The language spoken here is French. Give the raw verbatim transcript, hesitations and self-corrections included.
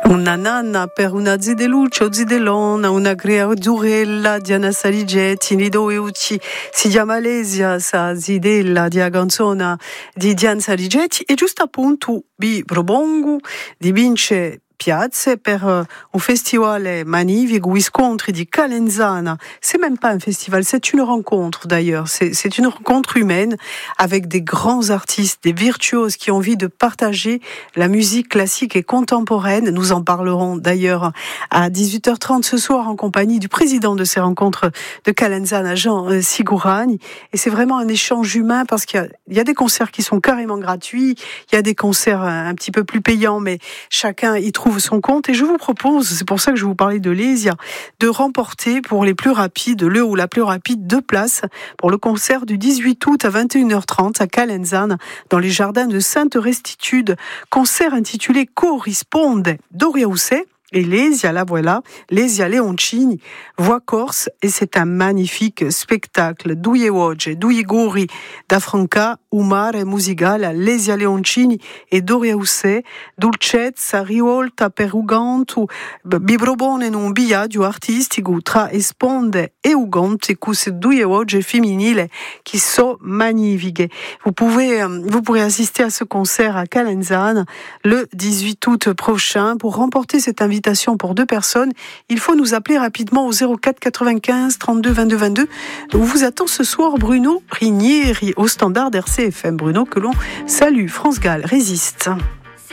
Una nanna per una zideluccio zidelona, una creaturella di Anna Saligetti, Nido e Ucci, si chiama Lesia, sa zidella di Aganzona di Diana Saligetti, e giusto appunto vi propongo di vincere piazze per uh, un festival magnifique ou scontri di Calenzana. C'est même pas un festival, c'est une rencontre d'ailleurs. C'est, c'est une rencontre humaine avec des grands artistes, des virtuoses qui ont envie de partager la musique classique et contemporaine. Nous en parlerons d'ailleurs à dix-huit heures trente ce soir en compagnie du président de ces rencontres de Calenzana, Jean euh, Sigourani. Et c'est vraiment un échange humain parce qu'il y a, il y a des concerts qui sont carrément gratuits, il y a des concerts un, un petit peu plus payants, mais chacun y trouve son compte. Et je vous propose, c'est pour ça que je vous parlais de Lesia, de remporter pour les plus rapides, le ou la plus rapide, deux places pour le concert du dix-huit août à vingt et une heures trente à Calenzana, dans les jardins de Sainte-Restitude. Concert intitulé Corrisponde Doria Housset et Lesia, la voilà, Lesia Leoncini, voix corse, et c'est un magnifique spectacle. Due voci, due gori d'Afranca, umare musicale, Lesia Leoncini e Doria Housset, dolcezza, rivolta, perugantu, bibrobone in un viaggio artistico tra esponde e ugante, queste due voci femminili qui sont magnifiques. Vous pouvez, vous pourrez assister à ce concert à Calenzana le dix-huit août prochain. Pour remporter cette invitation pour deux personnes, il faut nous appeler rapidement au zéro quatre quatre-vingt-quinze trente-deux vingt-deux vingt-deux. On vous attend ce soir Bruno Rinieri au standard d'R C F M. Bruno que l'on salue. France Gall résiste.